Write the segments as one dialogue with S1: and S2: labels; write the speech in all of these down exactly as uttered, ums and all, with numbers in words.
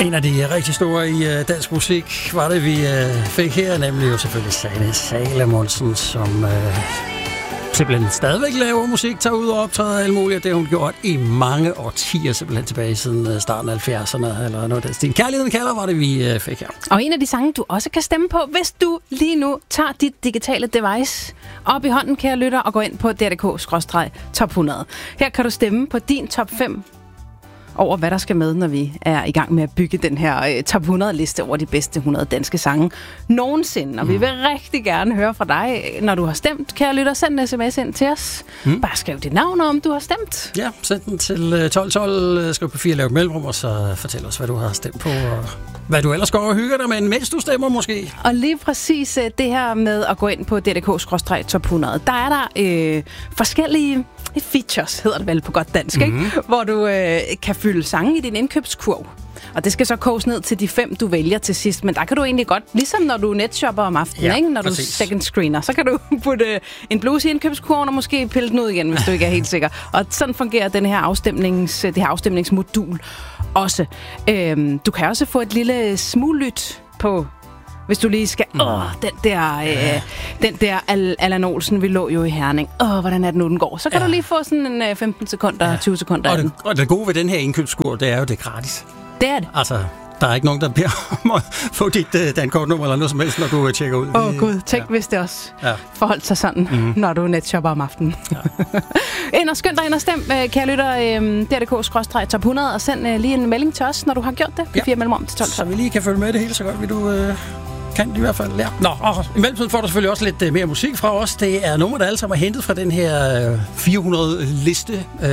S1: En af de rigtig store i uh, dansk musik var det, vi uh, fik her, nemlig jo selvfølgelig Sanne Salomonsen, som uh, simpelthen stadigvæk laver musik, tager ud og optræder alt muligt, og det har hun gjort i mange årtier, simpelthen tilbage siden uh, starten af halvfjerdserne, eller noget af den stil. Kærligheden kalder var det, vi uh, fik her.
S2: Og en af de sange, du også kan stemme på, hvis du lige nu tager dit digitale device op i hånden, kære lytter, og går ind på d r k skråstreg top hundrede. Her kan du stemme på din top fem over, hvad der skal med, når vi er i gang med at bygge den her uh, top hundrede-liste over de bedste hundrede danske sange nogensinde. Og mm. vi vil rigtig gerne høre fra dig, når du har stemt. Kære lytter, send en sms ind til os. Mm. Bare skriv dit navn, om du har stemt.
S1: Ja, send den til tolv tolv, skriv på fire, lav mellemrum, og så fortæl os, hvad du har stemt på, og hvad du ellers går og hygger dig med, mens du stemmer måske.
S2: Og lige præcis uh, det her med at gå ind på d r k skråstreg top hundrede, der er der øh, forskellige features, hedder det vel på godt dansk, mm-hmm. ikke? Hvor du øh, kan fylde sange i din indkøbskurv. Og det skal så koges ned til de fem, du vælger til sidst. Men der kan du egentlig godt, ligesom når du netshopper om aftenen, ja, ikke? Når præcis. Du second screener, så kan du putte en bluse i indkøbskurven og måske pille den ud igen, hvis du ikke er helt sikker. Og sådan fungerer den her afstemnings, det her afstemningsmodul også. Øhm, du kan også få et lille smuglyt på, hvis du lige skal, åh, den der, øh, den der Al- Allan Olsen, vi lå jo i Herning. Åh, hvordan er det nu, den går? Så kan ja. du lige få sådan en øh, femten sekunder, ja. tyve sekunder
S1: og
S2: af den.
S1: Det, og det gode ved den her indkøbskur, det er jo, det er gratis.
S2: Det er det.
S1: Altså, der er ikke nogen, der beder om at få dit uh, dankortnummer eller noget som helst, når du uh, tjekker ud.
S2: Åh oh, gud, tænk ja. hvis det også ja. forholdt sig sådan, mm-hmm. når du netshopper om aftenen. Ja. ind og skynd dig ind og stem, kære lytter, d r k skråstreg top hundrede, og send uh, lige en melding til os, når du har gjort det. Ja. fire mellemrum til tolv.
S1: Så vi lige kan følge med det hele, så godt vil du... Uh kan i hvert fald lære. Nå, og i mellemtiden får du selvfølgelig også lidt uh, mere musik fra os. Det er nummer, der alle sammen er hentet fra den her uh, fire hundrede-liste,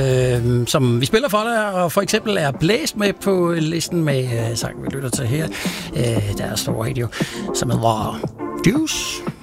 S1: uh, som vi spiller for dig, og for eksempel er Blæst med på listen med uh, sangen, vi lytter til her. Uh, der er stor radio, som hedder Juice.